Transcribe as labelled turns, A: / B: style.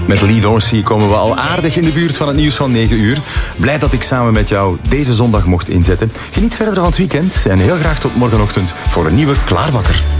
A: Met Lee Dorsey komen we al aardig in de buurt van het nieuws van 9 uur. Blij dat ik samen met jou deze zondag mocht inzetten. Geniet verder van het weekend en heel graag tot morgenochtend voor een nieuwe Klaarwakker.